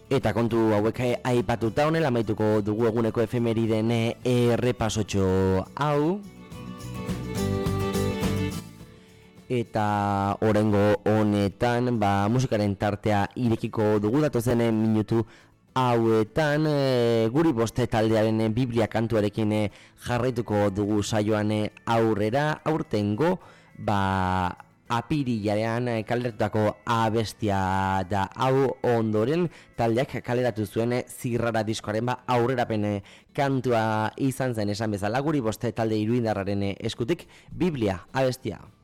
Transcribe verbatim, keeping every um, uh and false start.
Eta kontu hauek aipatuta honela amaituko dugu eguneko efemeriden errepasotxo hau. Eta orengo honetan ba, musikaren tartea irekiko dugu datozen minutu hauetan e, guri boste taldearen e, Biblia kantuarekin e, jarraituko dugu saioan e, aurrera aurtengo ba, apirilean e, kaleratutako abestia da hau ondoren taldeak kaleratu zuen e, zirrara diskoaren ba, aurrerapen e, kantua izan zen esan bezala guri boste talde iruindarraren e, eskutik Biblia abestia.